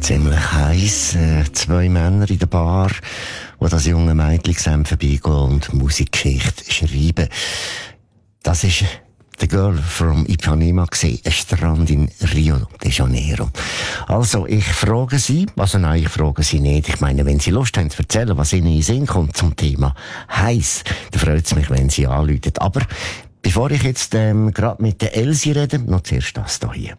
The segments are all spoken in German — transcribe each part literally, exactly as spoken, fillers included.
Ziemlich heiß. Äh, zwei Männer in der Bar, die das junge Mädchen zusammen vorbeigehen und Musikgeschichte schreiben. Das ist The Girl from Ipanema gewesen, ein Strand in Rio de Janeiro. Also, ich frage Sie, also nein, ich frage Sie nicht. Ich meine, wenn Sie Lust haben zu erzählen, was Ihnen in den Sinn kommt zum Thema heiß, dann freut es mich, wenn Sie anrufen. Aber bevor ich jetzt ähm, gerade mit der Elsie rede, noch zuerst das hier.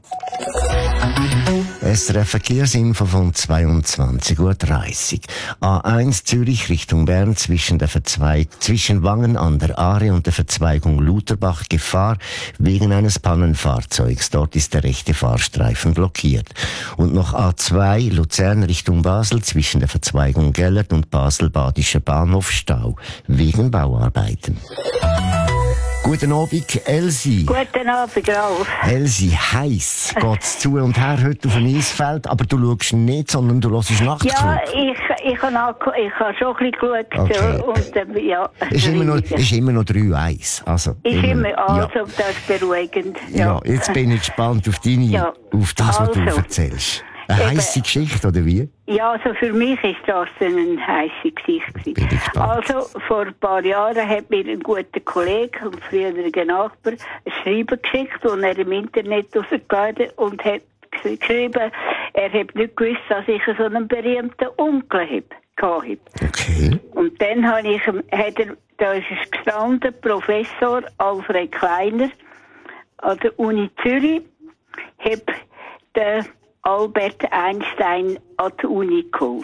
S R F Verkehrsinfo von zweiundzwanzig Uhr dreißig. A eins Zürich Richtung Bern zwischen der Verzweig zwischen Wangen an der Aare und der Verzweigung Lutherbach Gefahr wegen eines Pannenfahrzeugs. Dort ist der rechte Fahrstreifen blockiert. Und noch A zwei Luzern Richtung Basel zwischen der Verzweigung Gellert und Basel-Badischer Bahnhof Stau wegen Bauarbeiten. Guten Abend, Elsie. Guten Abend, Ralf. Elsie, heiß geht's zu und her heute auf dem Eisfeld, aber du schaust nicht, sondern du hörst Nachtclub. Ja, ich, ich habe ich hab schon ein bisschen geschaut. Okay. Und, äh, ja, ist, immer noch, ist immer noch drei eins. Also, ist immer, immer, also ja. das ist beruhigend. Ja. ja, jetzt bin ich gespannt auf deine, ja. auf das, was also. du erzählst. Eine heisse Geschichte, oder wie? Ja, also für mich ist das eine heisse Geschichte. Bin ich gespannt. Also, vor ein paar Jahren hat mir ein guter Kollege und früheriger Nachbar ein Schreiben geschickt, das er im Internet rausgeladen hat und hat geschrieben, er hat nicht gewusst, dass ich so einen berühmten Onkel habe. Okay. Und dann habe ich, hat er, da ist es gestanden, Professor Alfred Kleiner an der Uni Zürich, hat den Albert Einstein an die Uni geholt.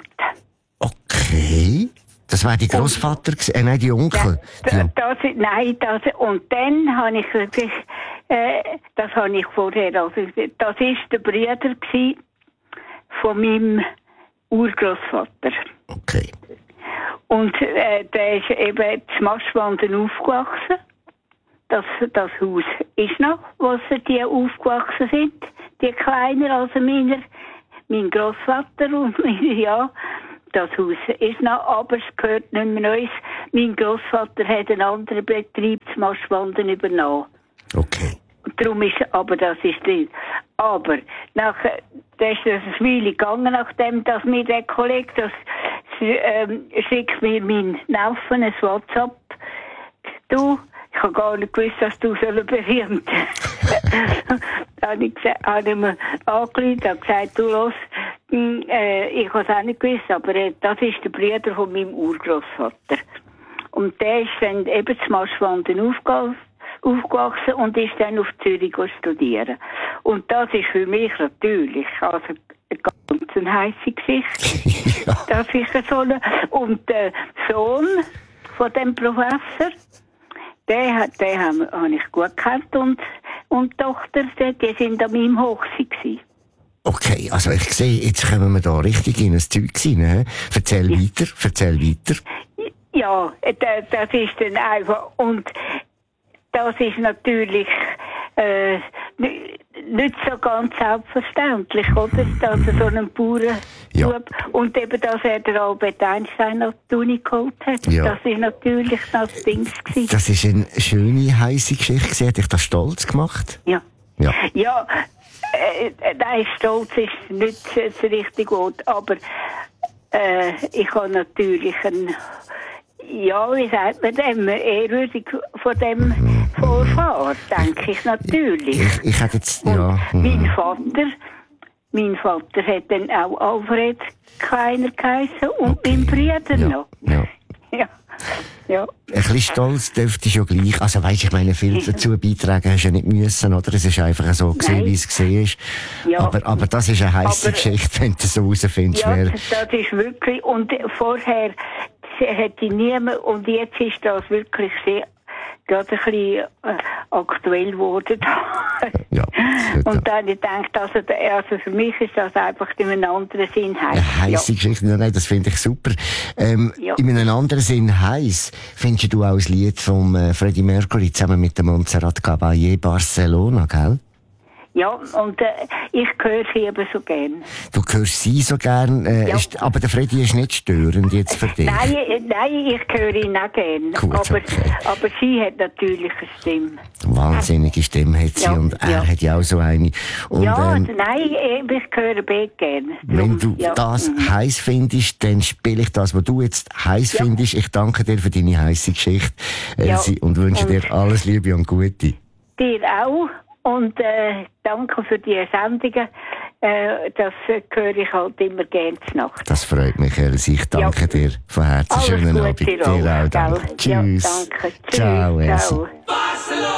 Okay. Das war die Großvater, äh, nein, die Onkel. Ja, die, das, nein, das, und dann habe ich wirklich, äh, das habe ich vorher, also, das ist der Bruder gewesen von meinem Urgroßvater. Okay. Und äh, der ist eben zu Maschwanden aufgewachsen. Das, das Haus ist noch, wo sie die aufgewachsen sind. Die kleiner als meiner, mein Großvater und meine, ja, das Haus ist noch, aber es gehört nicht mehr uns. Mein Großvater hat einen anderen Betrieb zu Maschwanden übernommen. Okay. Und darum ist, aber das ist drin. Aber, nach, das ist das eine Weile gegangen, nachdem, dass mir der Kollege, das, ähm, schickt mir mein Naufen ein WhatsApp. Du, ich habe gar nicht gewusst, dass du so berühmt Da habe ich, hab ich mir angerufen und gesagt, du los, äh, ich habe es auch nicht gewusst, aber äh, das ist der Bruder von meinem Urgroßvater. Und der ist dann eben zu Maschwanden aufge- aufgewachsen und ist dann auf Zürich studieren. Und das ist für mich natürlich also eine ganz heisse Geschichte. Ja. Das ist so eine, und der Sohn von dem Professor, Den, den habe hab ich gut gekannt und, und die Tochter, die, die sind an meinem Hochzeit gewesen. Okay, also ich sehe, jetzt kommen wir da richtig in ein Zeug rein. Erzähl ja. weiter, erzähl weiter. Ja, das, das ist dann einfach, und das ist natürlich äh, nicht so ganz selbstverständlich, oder? Dass er so einen Bauern ja. und eben, dass er den Albert Einstein auf die Uni geholt hat. Ja. Das ist natürlich das Ding gewesen. Das ist eine schöne, heisse Geschichte. Hat dich das stolz gemacht? Ja. Ja. Ja, äh, nein, stolz ist nicht das richtige Wort, aber äh, ich habe natürlich ein, ja, wie sagt man dem, ehrwürdig von dem mhm. Vorfahren, denke ich natürlich. Ich, ich hätte jetzt, ja. Und mein Vater, mein Vater hat dann auch Alfred Kleiner geheißen und okay. mein Bruder ja. noch. Ja. Ja. Ja. Ein bisschen stolz dürfte ich ja gleich. Also weisst, ich meine, viel dazu beitragen hast du ja nicht müssen, oder? Es ist einfach so gewesen, wie es gesehen ist. Ja. Aber, aber das ist eine heisse aber, Geschichte, wenn du so rausfindest. Ja, wer... das, das ist wirklich, und vorher hätte ich niemand, und jetzt ist das wirklich sehr, gerade ein bisschen äh, aktuell geworden. Ja, und dann habe ich gedacht, also, also für mich ist das einfach in einem anderen Sinn heiß. Eine heisse ja. Geschichte, nein, das finde ich super. Ähm, ja. In einem anderen Sinn heiß findest du auch das Lied von äh, Freddie Mercury zusammen mit der Montserrat Caballé Barcelona, gell? Ja, und äh, ich höre sie eben so gern. Du hörst sie so gern, äh, Ja. ist, aber der Freddy ist nicht störend jetzt für dich. Nein, äh, nein, ich höre ihn auch gern. Gut, aber, okay. aber sie hat natürlich eine Stimme. Wahnsinnige Stimme hat sie Ja, und er ja. hat ja auch so eine. Und, ja, ähm, nein, ich höre beide gern. wenn Drum, du ja. das Mhm. heiß findest, dann spiele ich das, was du jetzt heiß Ja. findest. Ich danke dir für deine heiße Geschichte, Elsie, Ja. und wünsche Und- dir alles Liebe und Gute. Dir auch. Und äh, danke für die Sendungen. Äh, das äh, höre ich halt immer gerne zur Nacht. Das freut mich, Elsie. Ich danke Ja. dir von Herzen. Alles Schönen Gute Abend. dir Dir auch, auch. Danke. gell? Ja, Tschüss. danke. Tschüss. Ciao, Elsie. Ciao.